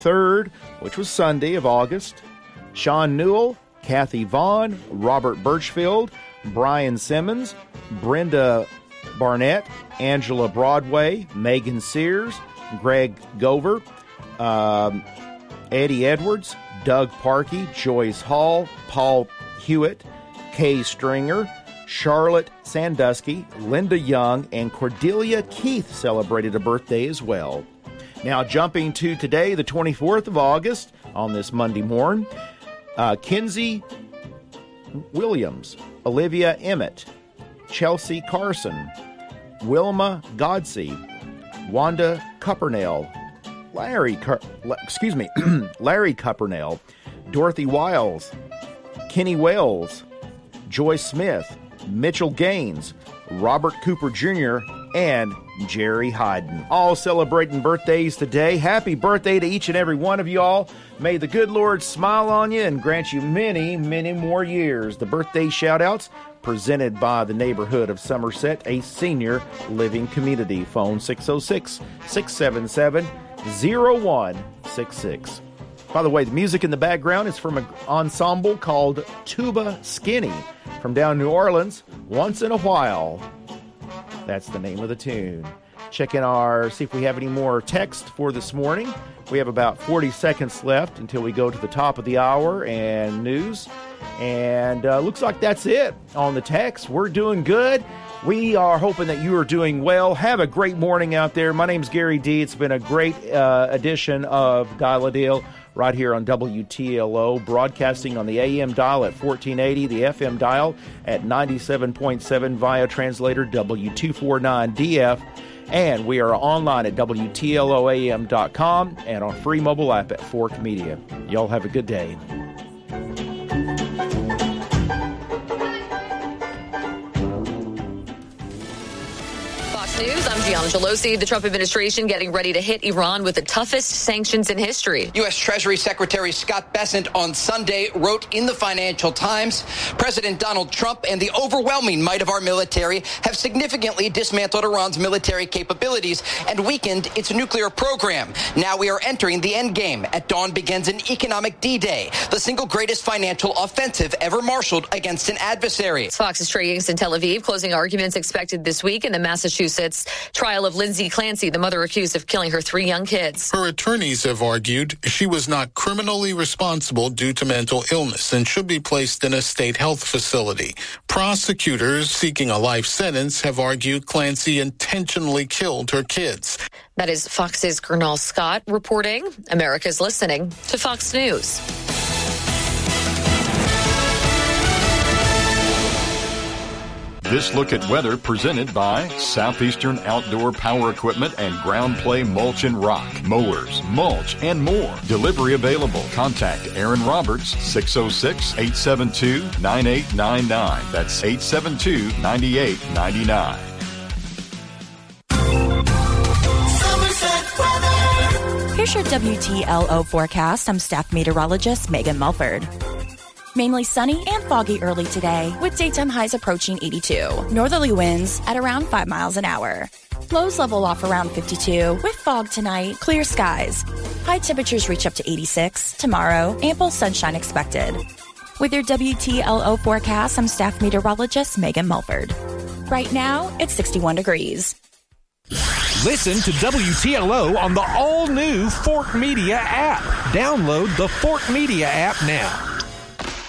3rd, which was Sunday of August. Sean Newell, Kathy Vaughn, Robert Birchfield, Brian Simmons, Brenda Barnett, Angela Broadway, Megan Sears, Greg Gover, Eddie Edwards, Doug Parkey, Joyce Hall, Paul Hewitt, Kay Stringer, Charlotte Sandusky, Linda Young, and Cordelia Keith celebrated a birthday as well. Now jumping to today, the 24th of August, on this Monday morn, Kinsey Williams, Olivia Emmett, Chelsea Carson, Wilma Godsey, Wanda Cuppernell, Larry Cuppernell, Dorothy Wiles, Kenny Wells, Joyce Smith, Mitchell Gaines, Robert Cooper Jr., and Jerry Hyden. All celebrating birthdays today. Happy birthday to each and every one of y'all. May the good Lord smile on you and grant you many, many more years. The birthday shout-outs presented by the neighborhood of Somerset, a senior living community. Phone 606-677-0166. By the way, the music in the background is from an ensemble called Tuba Skinny from down New Orleans. Once in a While. That's the name of the tune. See if we have any more text for this morning. We have about 40 seconds left until we go to the top of the hour and news. And looks like that's it on the text. We're doing good. We are hoping that you are doing well. Have a great morning out there. My name's Gary D. It's been a great edition of Dial-A-Deal right here on WTLO, broadcasting on the AM dial at 1480, the FM dial at 97.7 via translator W249DF, and we are online at WTLOAM.com and on free mobile app at Fork Media. Y'all have a good day. News. I'm Gianna Gelosi. The Trump administration getting ready to hit Iran with the toughest sanctions in history. U.S. Treasury Secretary Scott Bessent on Sunday wrote in the Financial Times, President Donald Trump and the overwhelming might of our military have significantly dismantled Iran's military capabilities and weakened its nuclear program. Now we are entering the end game. At dawn begins an economic D-Day, the single greatest financial offensive ever marshaled against an adversary. Fox's Trey Yingst in Tel Aviv. Closing arguments expected this week in the Massachusetts trial of Lindsay Clancy, the mother accused of killing her 3 young kids. Her attorneys have argued she was not criminally responsible due to mental illness and should be placed in a state health facility. Prosecutors seeking a life sentence have argued Clancy intentionally killed her kids. That is Fox's Gernal Scott reporting. America's listening to Fox News. This look at weather presented by Southeastern Outdoor Power Equipment and Ground Play Mulch and Rock, mowers, mulch, and more. Delivery available. Contact Aaron Roberts, 606-872-9899. That's 872-9899. Here's your WTLO forecast. I'm staff meteorologist Megan Mulford. Mainly sunny and foggy early today, with daytime highs approaching 82. Northerly winds at around 5 miles an hour. Lows level off around 52, with fog tonight, clear skies. High temperatures reach up to 86. Tomorrow, ample sunshine expected. With your WTLO forecast, I'm staff meteorologist Megan Mulford. Right now, it's 61 degrees. Listen to WTLO on the all-new Fork Media app. Download the Fork Media app now.